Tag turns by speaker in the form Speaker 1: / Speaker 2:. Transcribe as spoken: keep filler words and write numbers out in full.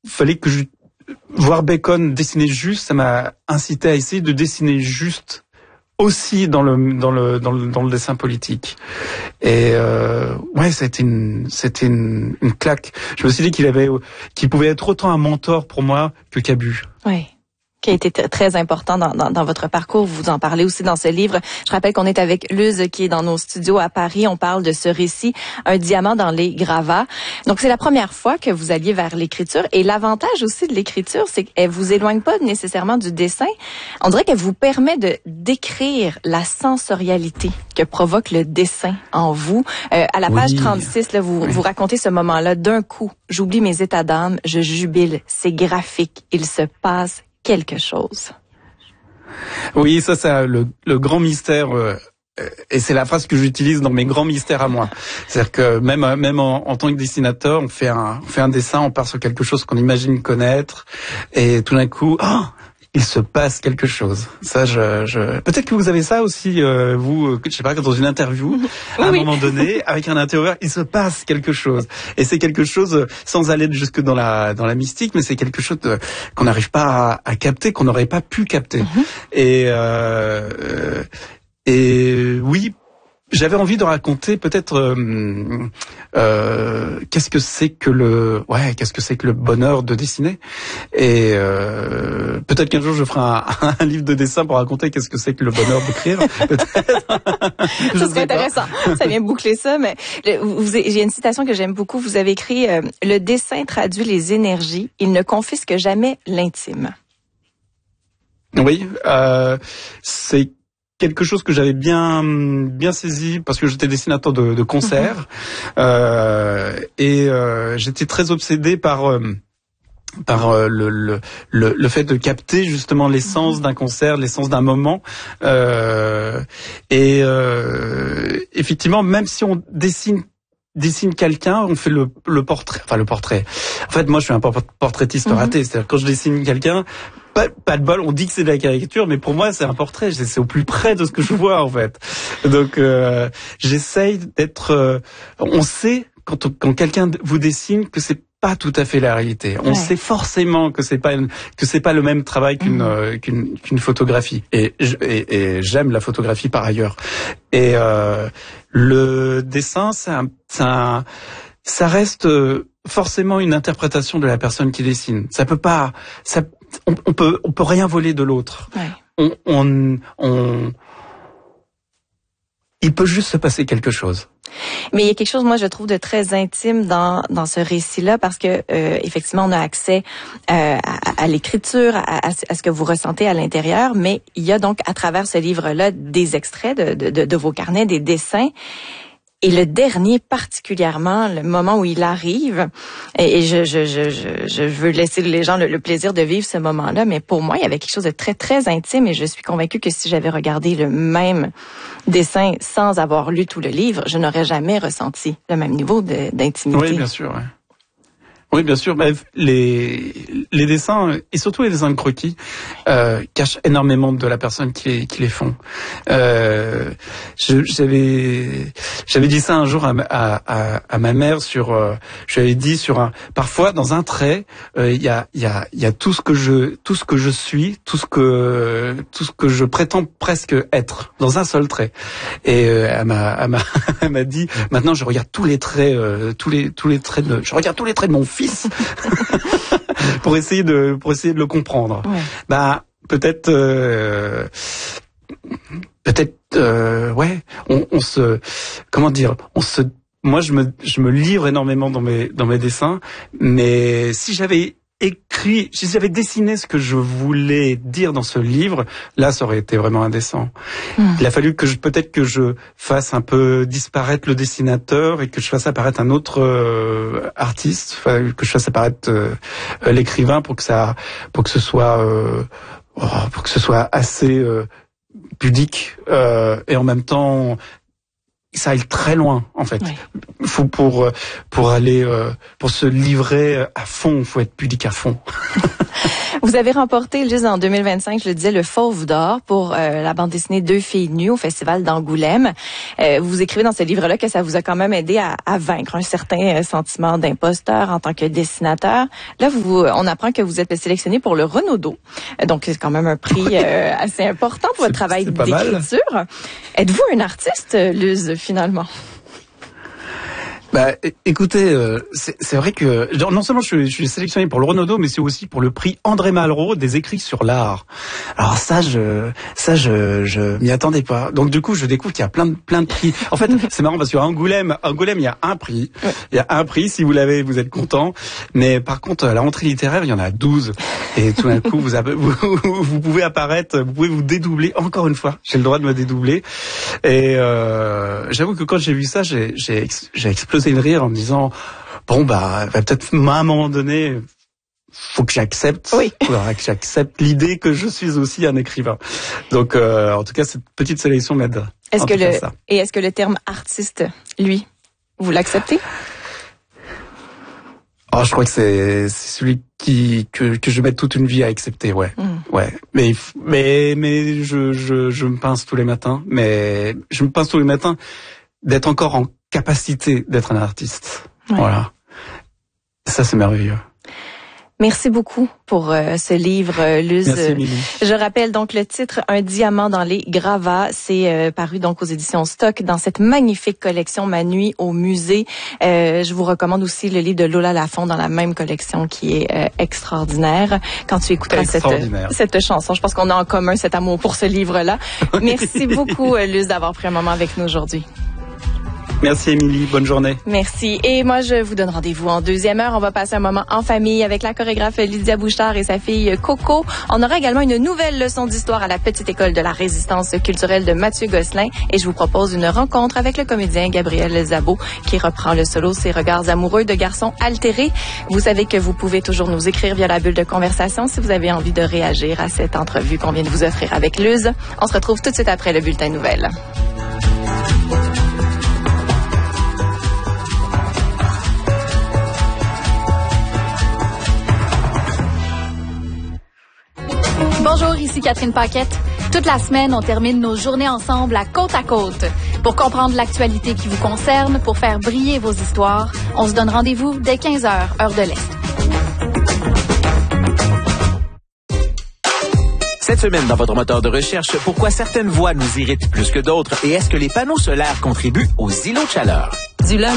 Speaker 1: fallait que je voir Bacon dessiner juste, ça m'a incité à essayer de dessiner juste aussi dans le dans le dans le dans le dessin politique. Et euh, ouais, c'était une c'était une, une claque. Je me suis dit qu'il avait qu'il pouvait être autant un mentor pour moi que Cabu.
Speaker 2: Oui. Qui a été t- très important dans, dans, dans votre parcours. Vous en parlez aussi dans ce livre. Je rappelle qu'on est avec Luz qui est dans nos studios à Paris. On parle de ce récit, Un diamant dans les gravats. Donc, c'est la première fois que vous alliez vers l'écriture. Et l'avantage aussi de l'écriture, c'est qu'elle vous éloigne pas nécessairement du dessin. On dirait qu'elle vous permet de décrire la sensorialité que provoque le dessin en vous. Euh, à la page oui. trente-six, là, vous, oui. vous racontez ce moment-là. D'un coup, j'oublie mes états d'âme, je jubile. C'est graphique. Il se passe quelque chose.
Speaker 1: Oui, ça c'est le, le grand mystère euh, et c'est la phrase que j'utilise dans mes grands mystères à moi. C'est-à-dire que même même en, en tant que dessinateur, on fait un on fait un dessin, on part sur quelque chose qu'on imagine connaître et tout d'un coup, oh, il se passe quelque chose. Ça, je, je... peut-être que vous avez ça aussi, euh, vous, je sais pas, dans une interview, à un oui. moment donné, avec un intervieweur, il se passe quelque chose. Et c'est quelque chose, sans aller jusque dans la dans la mystique, mais c'est quelque chose de, qu'on n'arrive pas à, à capter, qu'on n'aurait pas pu capter. Mm-hmm. Et euh, et oui. J'avais envie de raconter peut-être euh, euh, qu'est-ce que c'est que le ouais qu'est-ce que c'est que le bonheur de dessiner et euh, peut-être qu'un jour je ferai un, un livre de dessin pour raconter qu'est-ce que c'est que le bonheur d'écrire. Peut-être.
Speaker 2: Ça serait intéressant. Ça vient boucler ça, mais vous, j'ai une citation que j'aime beaucoup. Vous avez écrit euh, le dessin traduit les énergies. Il ne confisque jamais l'intime.
Speaker 1: Oui, euh, c'est quelque chose que j'avais bien bien saisi parce que j'étais dessinateur de, de concerts mmh. euh, et euh, j'étais très obsédé par euh, par euh, le, le le le fait de capter justement l'essence mmh. d'un concert, l'essence d'un moment euh, et euh, effectivement même si on dessine dessine quelqu'un, on fait le, le portrait, enfin le portrait. En fait, moi, je suis un portraitiste mmh. raté. C'est-à-dire quand je dessine quelqu'un, pas, pas de bol, on dit que c'est de la caricature, mais pour moi, c'est un portrait. C'est, c'est au plus près de ce que je vois, en fait. Donc, euh, j'essaye d'être. Euh, on sait quand, quand quelqu'un vous dessine que c'est pas tout à fait la réalité. On ouais. sait forcément que c'est pas une, que c'est pas le même travail qu'une mmh. euh, qu'une, qu'une photographie. Et, et, et j'aime la photographie par ailleurs. Et euh, le dessin, c'est un, c'est un, ça reste forcément une interprétation de la personne qui dessine. Ça peut pas, ça, on, on peut, on peut rien voler de l'autre.
Speaker 2: Ouais.
Speaker 1: On, on, on, il peut juste se passer quelque chose.
Speaker 2: Mais il y a quelque chose, moi, je trouve de très intime dans dans ce récit-là, parce que euh, effectivement, on a accès euh, à, à l'écriture, à, à, à ce que vous ressentez à l'intérieur, mais il y a donc à travers ce livre-là des extraits de, de, de, de vos carnets, des dessins. Et le dernier, particulièrement, le moment où il arrive, et, et je, je, je, je, je veux laisser les gens le, le plaisir de vivre ce moment-là, mais pour moi, il y avait quelque chose de très, très intime, et je suis convaincue que si j'avais regardé le même dessin sans avoir lu tout le livre, je n'aurais jamais ressenti le même niveau de, d'intimité.
Speaker 1: Oui, bien sûr, ouais. Oui, bien sûr. Bah, les les dessins et surtout les dessins de croquis euh, cachent énormément de la personne qui les qui les font. Euh, je, j'avais j'avais dit ça un jour à à à, à ma mère sur. Euh, je lui avais dit sur un. Parfois dans un trait, il euh, y a il y a il y a tout ce que je tout ce que je suis, tout ce que tout ce que je prétends presque être dans un seul trait. Et euh, elle m'a elle m'a elle m'a dit maintenant je regarde tous les traits euh, tous les tous les traits de je regarde tous les traits de mon fils. pour essayer de pour essayer de le comprendre. Ouais. Bah peut-être euh, peut-être euh, ouais on, on se comment dire on se moi je me je me livre énormément dans mes dans mes dessins, mais si j'avais écrit, si j'avais dessiné ce que je voulais dire dans ce livre, là, ça aurait été vraiment indécent. Mmh. Il a fallu que je, peut-être que je fasse un peu disparaître le dessinateur et que je fasse apparaître un autre euh, artiste, enfin, que je fasse apparaître euh, l'écrivain pour que ça, pour que ce soit, euh, oh, pour que ce soit assez euh, pudique euh, et en même temps ça aille très loin en fait. Oui. Faut pour pour aller pour se livrer à fond, faut être pudique à fond.
Speaker 2: Vous avez remporté, Luz, en deux mille vingt-cinq, je le disais, le Fauve d'or pour euh, la bande dessinée Deux filles nues au Festival d'Angoulême. Euh, vous écrivez dans ce livre-là que ça vous a quand même aidé à, à vaincre un certain sentiment d'imposteur en tant que dessinateur. Là, vous, on apprend que vous êtes sélectionné pour le Renaudot. Donc, c'est quand même un prix euh, assez important pour votre travail d'écriture. Êtes-vous un artiste, Luz, finalement?
Speaker 1: Bah, écoutez, euh, c'est, c'est vrai que non seulement je suis, je suis sélectionné pour le Renaudot, mais c'est aussi pour le prix André Malraux des écrits sur l'art. Alors ça, je, ça, je, je m'y attendais pas. Donc du coup, je découvre qu'il y a plein de, plein de prix. En fait, c'est marrant parce qu'à Angoulême, Angoulême, il y a un prix. Il y a un prix. Si vous l'avez, vous êtes content. Mais par contre, à la rentrée littéraire, il y en a douze. Et tout d'un coup, vous, avez, vous, vous pouvez apparaître, vous pouvez vous dédoubler. Encore une fois, j'ai le droit de me dédoubler. Et euh, j'avoue que quand j'ai vu ça, j'ai, j'ai, j'ai explosé de rire en me disant bon bah peut-être à un moment donné faut que j'accepte
Speaker 2: oui.
Speaker 1: faudra que j'accepte l'idée que je suis aussi un écrivain. Donc euh, en tout cas cette petite sélection m'aide.
Speaker 2: Est-ce que le ça. Et est-ce que le terme artiste, lui, vous l'acceptez?
Speaker 1: Oh, je crois que c'est, c'est celui qui que que je mette toute une vie à accepter, ouais, mm. ouais. Mais mais mais je je je me pince tous les matins, mais je me pince tous les matins d'être encore en capacité d'être un artiste. Ouais. Voilà. Ça, c'est merveilleux.
Speaker 2: Merci beaucoup pour euh, ce livre, euh, Luz.
Speaker 1: Merci, Émilie.
Speaker 2: Je rappelle donc le titre, Un diamant dans les gravats. C'est euh, paru donc aux éditions Stock dans cette magnifique collection Ma nuit au musée. Euh, je vous recommande aussi le livre de Lola Lafont dans la même collection qui est euh, extraordinaire. Quand tu écouteras cette, cette chanson, je pense qu'on a en commun cet amour pour ce livre-là. Merci beaucoup, euh, Luz, d'avoir pris un moment avec nous aujourd'hui.
Speaker 1: Merci Émilie, bonne journée.
Speaker 2: Merci. Et moi, je vous donne rendez-vous en deuxième heure. On va passer un moment en famille avec la chorégraphe Lydia Bouchard et sa fille Coco. On aura également une nouvelle leçon d'histoire à la Petite École de la Résistance culturelle de Mathieu Gosselin. Et je vous propose une rencontre avec le comédien Gabriel Zabo qui reprend le solo Ses regards amoureux de garçons altérés. Vous savez que vous pouvez toujours nous écrire via la bulle de conversation si vous avez envie de réagir à cette entrevue qu'on vient de vous offrir avec Luz. On se retrouve tout de suite après le bulletin nouvelles.
Speaker 3: Bonjour, ici Catherine Paquette. Toute la semaine, on termine nos journées ensemble à Côte à Côte. Pour comprendre l'actualité qui vous concerne, pour faire briller vos histoires, on se donne rendez-vous dès quinze heures, heure de l'Est.
Speaker 4: Cette semaine, dans votre moteur de recherche, pourquoi certaines voix nous irritent plus que d'autres et est-ce que les panneaux solaires contribuent aux îlots de chaleur?
Speaker 5: Du lundi